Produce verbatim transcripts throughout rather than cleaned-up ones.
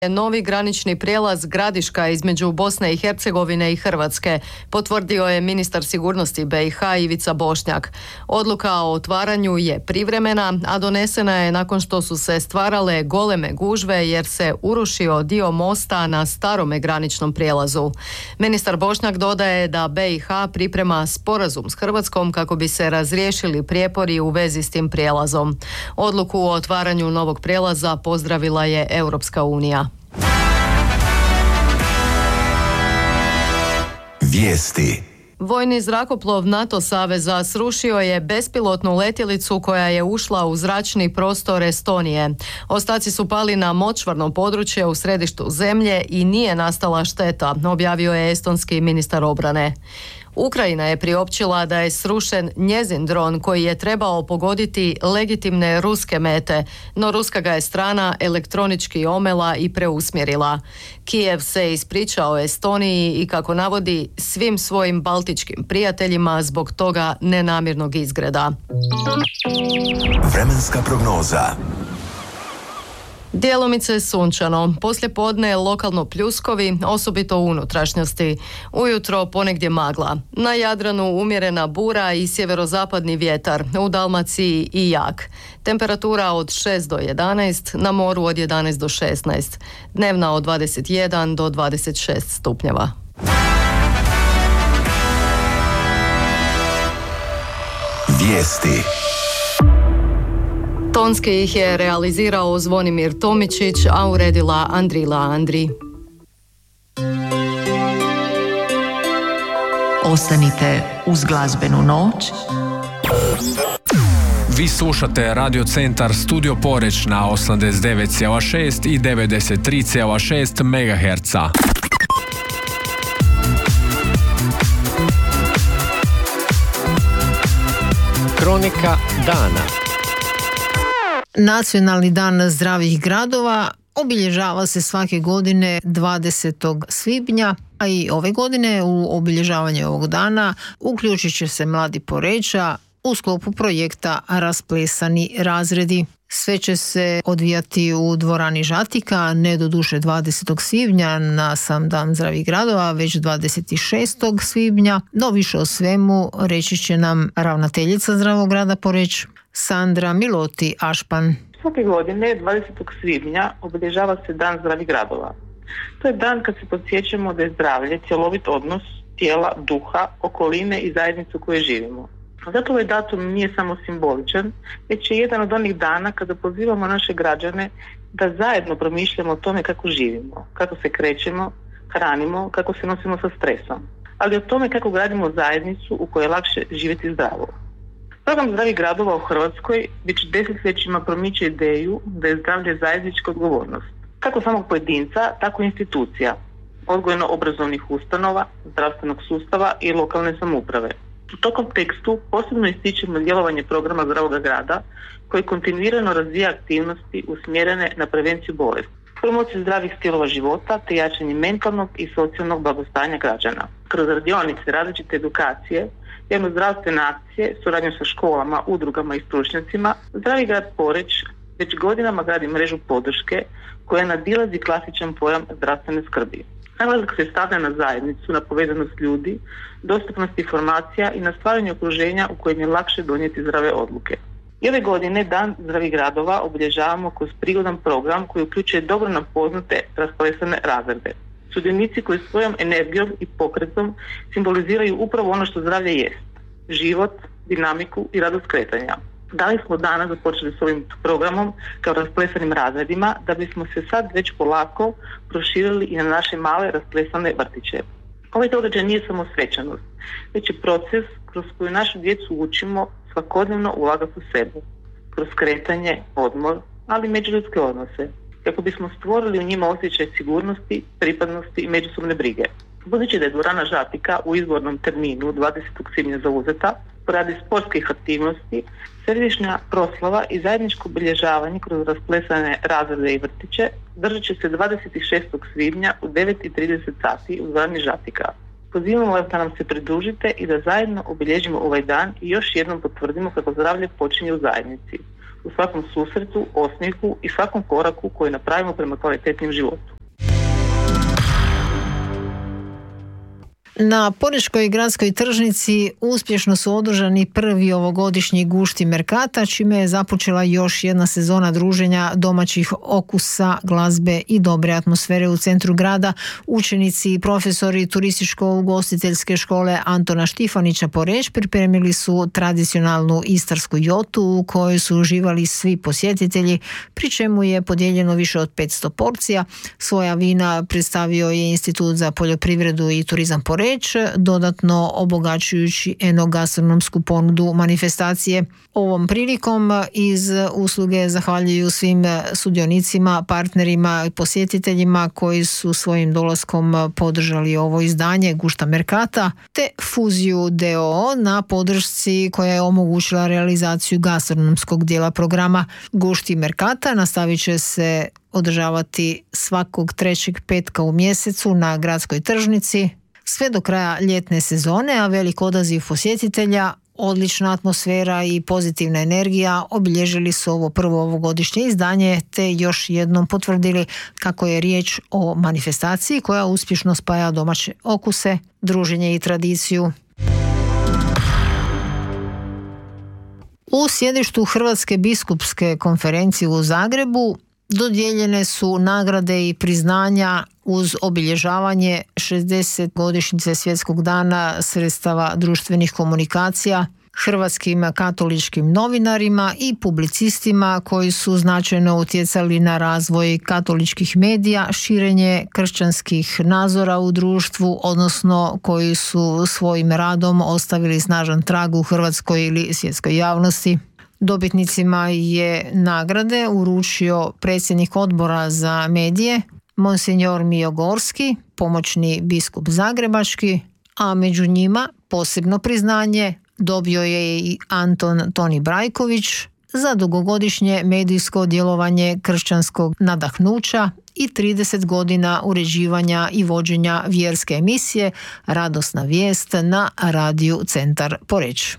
Novi granični prijelaz Gradiška između Bosne i Hercegovine i Hrvatske, potvrdio je ministar sigurnosti be i ha Ivica Bošnjak. Odluka o otvaranju je privremena, a donesena je nakon što su se stvarale goleme gužve jer se urušio dio mosta na starome graničnom prijelazu. Ministar Bošnjak dodaje da be i ha priprema sporazum s Hrvatskom kako bi se razriješili prijepori u vezi s tim prijelazom. Odluku o otvaranju novog prijelaza pozdravila je Europska unija. Vijesti. Vojni zrakoplov NATO saveza srušio je bespilotnu letjelicu koja je ušla u zračni prostor Estonije. Ostaci su pali na močvarno područje u središtu zemlje i nije nastala šteta, objavio je estonski ministar obrane. Ukrajina je priopćila da je srušen njezin dron koji je trebao pogoditi legitimne ruske mete, no ruska ga je strana elektronički omela i preusmjerila. Kijev se ispričao Estoniji i, kako navodi, svim svojim baltičkim prijateljima zbog toga nenamjernog izgreda. Vremenska prognoza. Djelomice sunčano, poslijepodne lokalno pljuskovi, osobito u unutrašnjosti. Ujutro ponegdje magla. Na Jadranu umjerena bura i sjeverozapadni vjetar, u Dalmaciji i jak. Temperatura od šest do jedanaest, na moru od jedanaest do šesnaest. Dnevna od dvadeset jedan do dvadeset šest stupnjeva. Vijesti. Tonski ih je realizirao Zvonimir Tomičić, a uredila Andrila Andri. Ostanite uz glazbenu noć. Vi slušate Radio Centar Studio Poreć na osamdeset devet zarez šest i devedeset tri zarez šest megaherca. Kronika dana. Nacionalni dan zdravih gradova obilježava se svake godine dvadesetog svibnja, a i ove godine u obilježavanje ovog dana uključit će se mladi Poreča u sklopu projekta Rasplesani razredi. Sve će se odvijati u dvorani Žatika, ne doduše dvadesetog svibnja na sam dan zdravih gradova, već dvadeset šestog svibnja, no više o svemu reći će nam ravnateljica Zdravog grada Poreč, Sandra Miloti Ašpan. Svake godine dvadesetog svibnja obilježava se Dan zdravih gradova. To je dan kad se podsjećamo da je zdravlje cjelovit odnos tijela, duha, okoline i zajednicu u kojoj živimo. Zato ovaj datum nije samo simboličan, već je jedan od onih dana kada pozivamo naše građane da zajedno promišljamo o tome kako živimo, kako se krećemo, hranimo, kako se nosimo sa stresom, ali o tome kako gradimo zajednicu u kojoj je lakše živjeti zdravo. Program zdravih gradova u Hrvatskoj već desetljećima promiče ideju da je zdravlje zajednička odgovornost, kako samog pojedinca, tako i institucija, odgojno-obrazovnih ustanova, zdravstvenog sustava i lokalne samouprave. U tom kontekstu posebno ističemo djelovanje programa Zdravog grada koji kontinuirano razvija aktivnosti usmjerene na prevenciju bolesti, promociju zdravih stilova života te jačanje mentalnog i socijalnog blagostanja građana. Kroz radionice, različite edukacije, javno-zdravstvene akcije, suradnju sa školama, udrugama i stručnjacima, Zdravi grad Poreč već godinama gradi mrežu podrške koja nadilazi klasičan pojam zdravstvene skrbi. Naglasak se stavlja na zajednicu, na povezanost ljudi, dostupnost informacija i na stvaranje okruženja u kojem je lakše donijeti zdrave odluke. I ove godine Dan zdravih gradova obilježavamo kroz prigodan program koji uključuje dobro nam poznate rasplesane razrede. Sudionici koji svojom energijom i pokretom simboliziraju upravo ono što zdravlje jest: život, dinamiku i radost kretanja. Dali smo danas započeli s ovim programom kao rasplesanim razredima da bismo se sad već polako proširili i na naše male rasplesane vrtiće. Ovaj događaj nije samo svečanost, već je proces kroz koji našu djecu učimo svakodnevno ulagati u sebe, kroz kretanje, odmor, ali i međuljudske odnose, kako bismo stvorili u njima osjećaj sigurnosti, pripadnosti i međusobne brige. Budući da je dvorana Žatika u izbornom terminu dvadesetog svibnja zauzeta, poradi sportskih aktivnosti, središnja proslava i zajedničko obilježavanje kroz rasplesane razrede i vrtiće držat će se dvadeset šestog svibnja u devet i trideset sati u dvorani Žatika. Pozivamo vas da nam se pridružite i da zajedno obilježimo ovaj dan i još jednom potvrdimo kako zdravlje počinje u zajednici, u svakom susretu, osmijehu i svakom koraku koji napravimo prema kvalitetnijem životu. Na Porečkoj gradskoj tržnici uspješno su održani prvi ovogodišnji gušti Merkata, čime je započela još jedna sezona druženja domaćih okusa, glazbe i dobre atmosfere u centru grada. Učenici i profesori turističko-ugostiteljske škole Antona Štifanića Poreč pripremili su tradicionalnu istarsku jotu u kojoj su uživali svi posjetitelji, pri čemu je podijeljeno više od petsto porcija. Svoja vina predstavio je Institut za poljoprivredu i turizam Poreč, dodatno obogaćujući enogastronomsku ponudu manifestacije. Ovom prilikom iz usluge zahvaljuju svim sudionicima, partnerima i posjetiteljima koji su svojim dolaskom podržali ovo izdanje Gušta Merkata, te Fuziju d o o na podršci koja je omogućila realizaciju gastronomskog dijela programa. Gušti Merkata nastavit će se održavati svakog trećeg petka u mjesecu na gradskoj tržnici sve do kraja ljetne sezone, a velik odaziv posjetitelja, odlična atmosfera i pozitivna energija obilježili su ovo prvo ovogodišnje izdanje, te još jednom potvrdili kako je riječ o manifestaciji koja uspješno spaja domaće okuse, druženje i tradiciju. U sjedištu Hrvatske biskupske konferencije u Zagrebu dodijeljene su nagrade i priznanja uz obilježavanje šezdeset godišnjice Svjetskog dana sredstava društvenih komunikacija hrvatskim katoličkim novinarima i publicistima koji su značajno utjecali na razvoj katoličkih medija, širenje kršćanskih nazora u društvu, odnosno koji su svojim radom ostavili snažan trag u hrvatskoj ili svjetskoj javnosti. Dobitnicima je nagrade uručio predsjednik odbora za medije, Monsignor Mijo Gorski, pomoćni biskup Zagrebački, a među njima posebno priznanje dobio je i Anton Toni Brajković za dugogodišnje medijsko djelovanje kršćanskog nadahnuća i trideset godina uređivanja i vođenja vjerske emisije Radosna vijest na radiju Centar Poreč.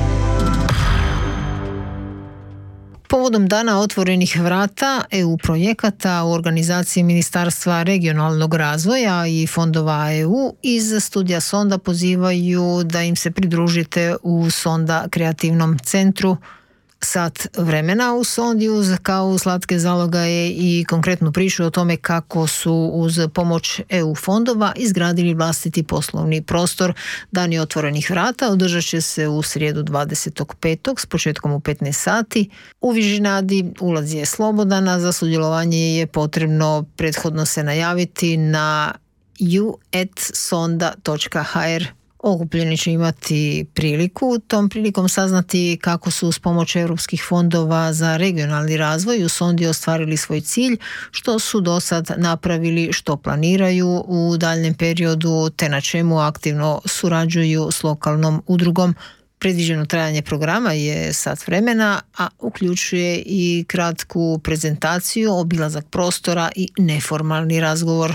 Povodom Dana otvorenih vrata E U projekata u organizaciji Ministarstva regionalnog razvoja i fondova E U iz studija Sonda pozivaju da im se pridružite u Sonda kreativnom centru. Sat vremena u Sondi uz kao slatke zalogaje i konkretnu priču o tome kako su uz pomoć E U fondova izgradili vlastiti poslovni prostor. Dani otvorenih vrata održat će se u srijedu dvadesetog petog s početkom u petnaest sati. U Vižinadi ulaz je slobodan, a za sudjelovanje je potrebno prethodno se najaviti na ju et sonda točka ha er. Okupljeni će imati priliku tom prilikom saznati kako su uz pomoć europskih fondova za regionalni razvoj u Sondi ostvarili svoj cilj, što su do sad napravili, što planiraju u daljnjem periodu, te na čemu aktivno surađuju s lokalnom udrugom. Predviđeno trajanje programa je sat vremena, a uključuje i kratku prezentaciju, obilazak prostora i neformalni razgovor.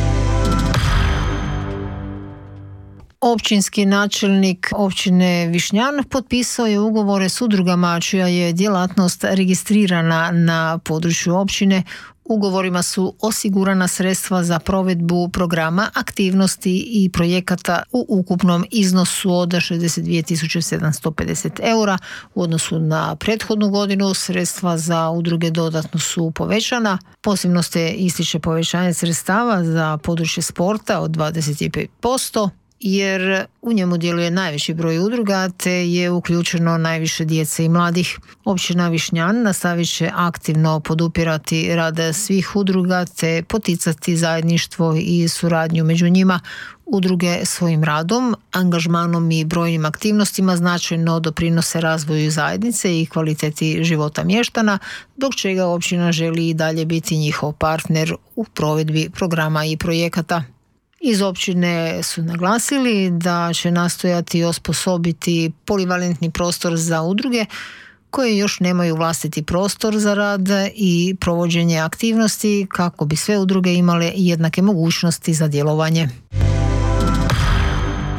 Općinski načelnik općine Višnjan potpisao je ugovore s udrugama čija je djelatnost registrirana na području općine. Ugovorima su osigurana sredstva za provedbu programa, aktivnosti i projekata u ukupnom iznosu od šezdeset dvije tisuće sedamsto pedeset eura. U odnosu na prethodnu godinu sredstva za udruge dodatno su povećana. Posebno se ističe povećanje sredstava za područje sporta od dvadeset pet posto. Jer u njemu djeluje najveći broj udruga te je uključeno najviše djece i mladih. Općina Višnjan nastavit će aktivno podupirati rad svih udruga te poticati zajedništvo i suradnju među njima. Udruge svojim radom, angažmanom i brojnim aktivnostima značajno doprinose razvoju zajednice i kvaliteti života mještana, zbog čega općina želi i dalje biti njihov partner u provedbi programa i projekata. Iz općine su naglasili da će nastojati osposobiti polivalentni prostor za udruge koje još nemaju vlastiti prostor za rad i provođenje aktivnosti kako bi sve udruge imale jednake mogućnosti za djelovanje.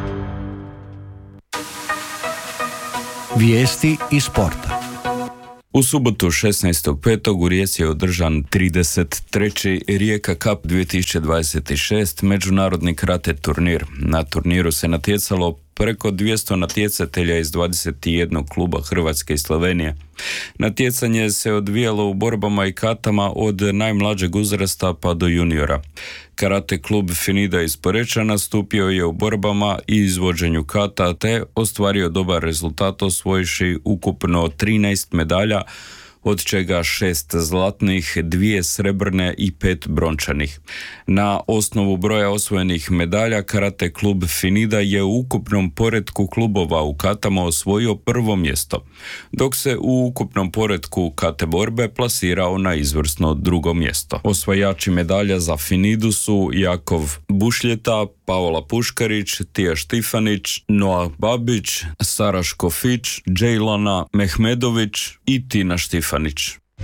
Vijesti iz sporta. U subotu šesnaestog petog u Rijeci je održan trideset treći Rijeka Cup dvije tisuće dvadeset šest međunarodni karate turnir. Na turniru se natjecalo preko dvjesto natjecatelja iz dvadeset jedan kluba Hrvatske i Slovenije. Natjecanje se odvijalo u borbama i katama od najmlađeg uzrasta pa do juniora. Karate klub Finida iz Poreča nastupio je u borbama i izvođenju kata te ostvario dobar rezultat osvojivši ukupno trinaest medalja, od čega šest zlatnih, dvije srebrne i pet brončanih. Na osnovu broja osvojenih medalja, karate klub Finida je u ukupnom poretku klubova u katama osvojio prvo mjesto, dok se u ukupnom poretku kate borbe plasirao na izvrsno drugo mjesto. Osvajači medalja za Finidu su Jakov Bušljeta, Paola Puškarić, Tija Štifanić, Noa Babić, Sara Škofić, Džejlana Mehmedović i Tina Štifanić.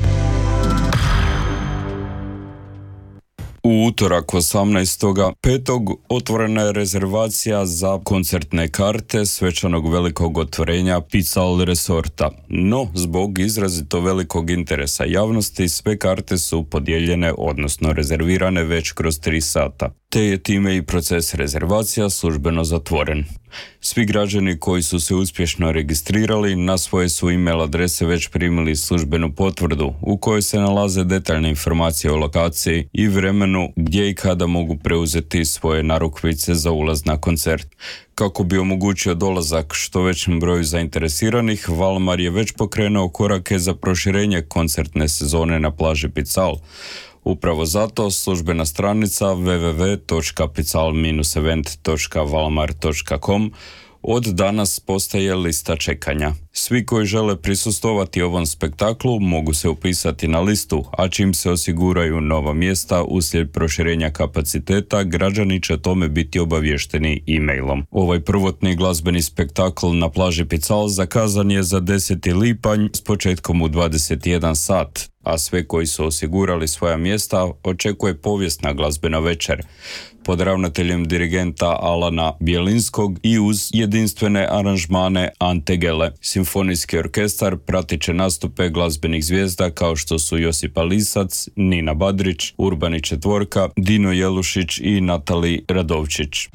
U utorak osamnaestog petog otvorena je rezervacija za koncertne karte svečanog velikog otvorenja Pical Resorta. No, zbog izrazito velikog interesa javnosti, sve karte su podijeljene, odnosno rezervirane već kroz tri sata. Te je time i proces rezervacija službeno zatvoren. Svi građani koji su se uspješno registrirali na svoje su e-mail adrese već primili službenu potvrdu u kojoj se nalaze detaljne informacije o lokaciji i vremenu gdje i kada mogu preuzeti svoje narukvice za ulaz na koncert. Kako bi omogućio dolazak što većem broju zainteresiranih, Valmar je već pokrenuo korake za proširenje koncertne sezone na plaži Pical. Upravo zato službena stranica w w w točka pical dash event točka valmar točka com od danas postaje lista čekanja. Svi koji žele prisustvovati ovom spektaklu mogu se upisati na listu, a čim se osiguraju nova mjesta uslijed proširenja kapaciteta, građani će tome biti obavješteni e-mailom. Ovaj prvotni glazbeni spektakl na plaži Pical zakazan je za deseti lipanj s početkom u dvadeset jedan sat, a sve koji su osigurali svoja mjesta očekuje povijesna glazbena večer pod ravnateljem dirigenta Alana Bjelinskog i uz jedinstvene aranžmane Ante Gele. Simfonijski orkestar pratit će nastupe glazbenih zvijezda kao što su Josipa Lisac, Nina Badrić, Urbani Četvorka, Dino Jelušić i Natali Radovčić.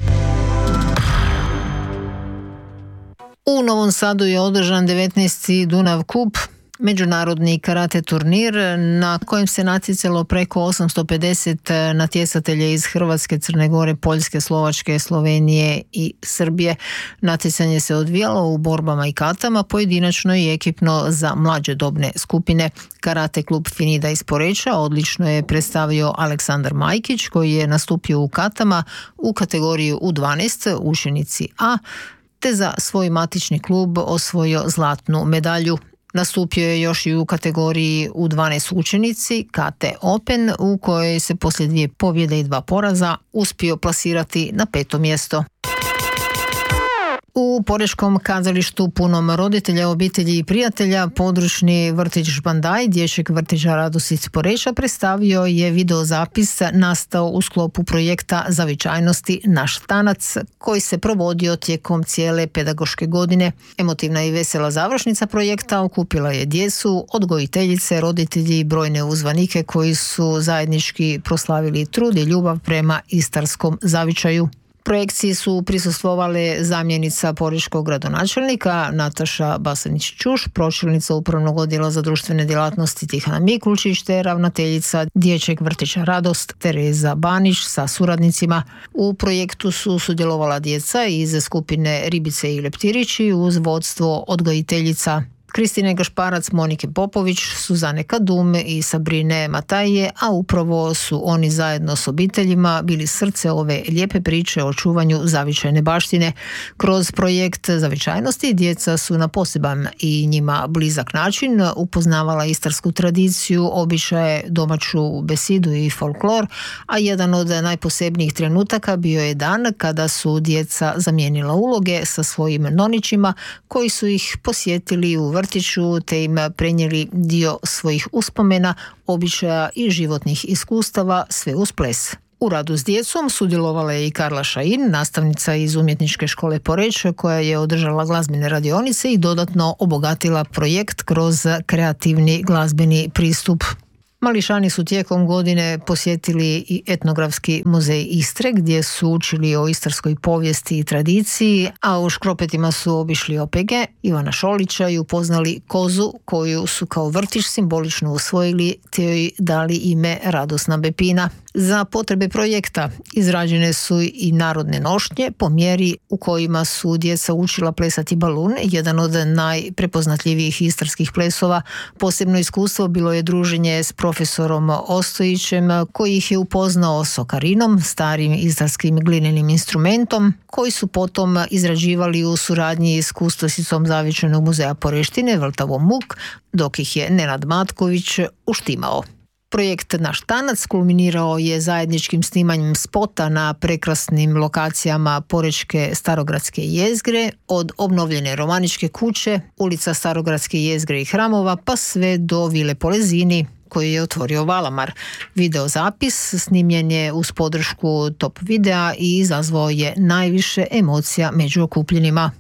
U Novom Sadu je održan devetnaesti Dunav Kup, međunarodni karate turnir na kojem se natjecalo preko osamsto pedeset natjecatelja iz Hrvatske, Crne Gore, Poljske, Slovačke, Slovenije i Srbije. Natjecanje se odvijalo u borbama i katama, pojedinačno i ekipno za mlađe dobne skupine. Karate klub Finida iz Poreča odlično je predstavio Aleksandar Majkić koji je nastupio u katama u kategoriji U dvanaest, učenici A, te za svoj matični klub osvojio zlatnu medalju. Nastupio je još i u kategoriji U dvanaest učenici K T Open u kojoj se poslije dvije pobjede i dva poraza uspio plasirati na peto mjesto. U Porečkom kazalištu punom roditelja, obitelji i prijatelja područni vrtić Žbandaj dječjeg vrtića Radost iz Poreča predstavio je videozapis nastao u sklopu projekta Zavičajnosti Naš tanac koji se provodio tijekom cijele pedagoške godine. Emotivna i vesela završnica projekta okupila je djecu, odgojiteljice, roditelji i brojne uzvanike koji su zajednički proslavili trud i ljubav prema istarskom zavičaju. Projekciji su prisustvovale zamjenica porečkog gradonačelnika Nataša Basanić-Čuš, pročelnica Upravnog odjela za društvene djelatnosti Tihana Mikulčić te ravnateljica dječjeg vrtića Radost Tereza Banić sa suradnicima. U projektu su sudjelovala djeca iz skupine Ribice i Leptirići uz vodstvo odgojiteljica Kristine Gašparac, Monike Popović, Suzane Kadum i Sabrine Mataje, a upravo su oni zajedno s obiteljima bili srce ove lijepe priče o čuvanju zavičajne baštine. Kroz projekt Zavičajnosti djeca su na poseban i njima blizak način upoznavala istarsku tradiciju, običaje, domaću besidu i folklor, a jedan od najposebnijih trenutaka bio je dan kada su djeca zamijenila uloge sa svojim nonićima koji su ih posjetili u vrtiću te im prenijeli dio svojih uspomena, običaja i životnih iskustava, sve uz ples. U radu s djecom sudjelovala je i Karla Šajin, nastavnica iz Umjetničke škole Poreč, koja je održala glazbene radionice i dodatno obogatila projekt kroz kreativni glazbeni pristup. Mališani su tijekom godine posjetili i etnografski muzej Istre, gdje su učili o istarskoj povijesti i tradiciji, a u Škropetima su obišli O P G Ivana Šolića i upoznali kozu koju su kao vrtić simbolično usvojili te joj dali ime Radosna Bepina. Za potrebe projekta izrađene su i narodne nošnje po mjeri u kojima su djeca učila plesati balun, jedan od najprepoznatljivijih istarskih plesova. Posebno iskustvo bilo je druženje s profesorom Ostojićem, koji ih je upoznao s okarinom, starim istarskim glinenim instrumentom, koji su potom izrađivali u suradnji s kustosicom Zavičajnog muzeja Poreštine, Vrtavo Muk, dok ih je Nenad Matković uštimao. Projekt Naš tanac kulminirao je zajedničkim snimanjem spota na prekrasnim lokacijama porečke Starogradske jezgre, od obnovljene Romaničke kuće, ulica Starogradske jezgre i hramova, pa sve do Vile Polezini, koji je otvorio Valamar. Videozapis snimljen je uz podršku Top videa i izazvao je najviše emocija među okupljenima.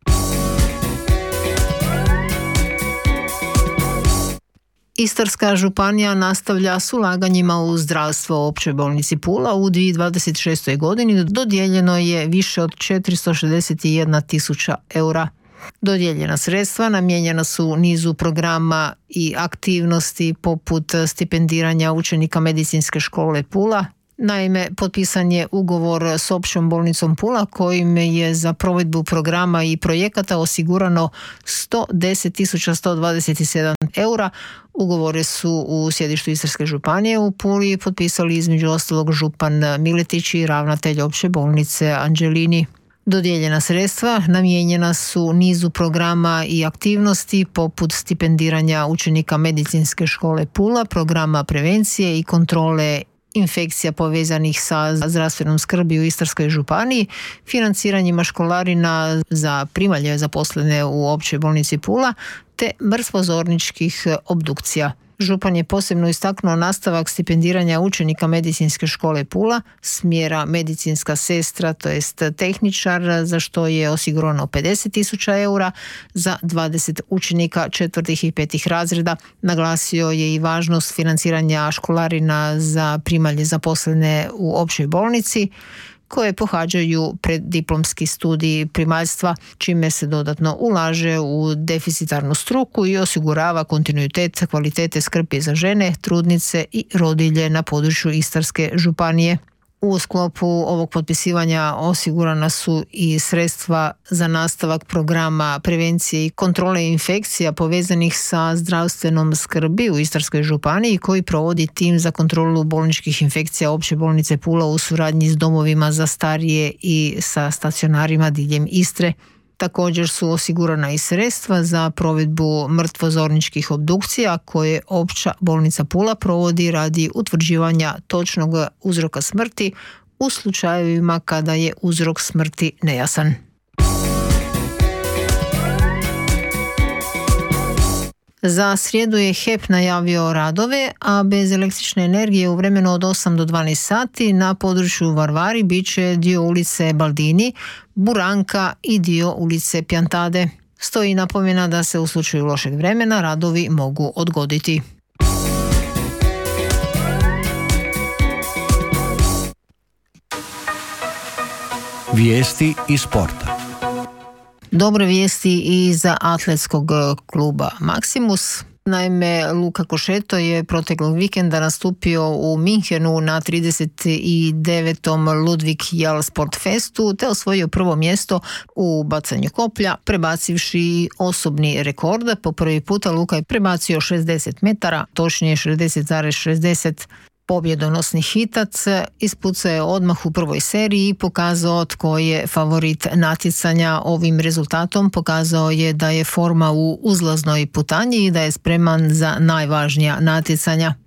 Istarska županija nastavlja s ulaganjima u zdravstvo Općoj bolnici Pula. U dvije tisuće dvadeset šestoj. godini dodijeljeno je više od četiristo šezdeset jedna tisuća eura. Dodijeljena sredstva namijenjena su nizu programa i aktivnosti poput stipendiranja učenika Medicinske škole Pula. Naime, potpisan je ugovor s Općom bolnicom Pula kojim je za provedbu programa i projekata osigurano sto deset tisuća sto dvadeset sedam eura. Ugovore su u sjedištu Istarske županije u Puli potpisali između ostalog župan Miletić i ravnatelj Opće bolnice Anđelini. Dodijeljena sredstva namijenjena su nizu programa i aktivnosti poput stipendiranja učenika Medicinske škole Pula, programa prevencije i kontrole infekcija povezanih sa zdravstvenom skrbi u Istarskoj županiji, financiranjima školarina za primalje zaposlene u Općoj bolnici Pula te mrtvozorničkih obdukcija. Župan je posebno istaknuo nastavak stipendiranja učenika Medicinske škole Pula, smjera medicinska sestra, to jest tehničar, za što je osigurano pedeset tisuća eura za dvadeset učenika četvrtih i petih razreda. Naglasio je i važnost financiranja školarina za primalje zaposlene u Općoj bolnici, koje pohađaju preddiplomski studij primaljstva, čime se dodatno ulaže u deficitarnu struku i osigurava kontinuitet kvalitete skrbi za žene, trudnice i rodilje na području Istarske županije. U sklopu ovog potpisivanja osigurana su i sredstva za nastavak programa prevencije i kontrole infekcija povezanih sa zdravstvenom skrbi u Istarskoj županiji, koji provodi tim za kontrolu bolničkih infekcija Opće bolnice Pula u suradnji s domovima za starije i sa stacionarima diljem Istre. Također su osigurana i sredstva za provedbu mrtvozorničkih obdukcija koje Opća bolnica Pula provodi radi utvrđivanja točnog uzroka smrti u slučajevima kada je uzrok smrti nejasan. Za srijedu je H E P najavio radove, a bez električne energije u vremenu od osam do dvanaest sati na području Varvari bit će dio ulice Baldini, Buranka i dio ulice Pjantade. Stoji napomena da se u slučaju lošeg vremena radovi mogu odgoditi. Vijesti iz sporta. Dobre vijesti i za atletskog kluba Maximus. Naime, Luka Košeto je proteklog vikenda nastupio u Minhenu na trideset devetom Ludvig Jal Sport Festu te osvojio prvo mjesto u bacanju koplja, prebacivši osobni rekord. Po prvi puta Luka je prebacio šezdeset metara, točnije šezdeset zarez šezdeset. Pobjedonosni hitac ispucao je odmah u prvoj seriji i pokazao tko je favorit natjecanja. Ovim rezultatom pokazao je da je forma u uzlaznoj putanji i da je spreman za najvažnija natjecanja.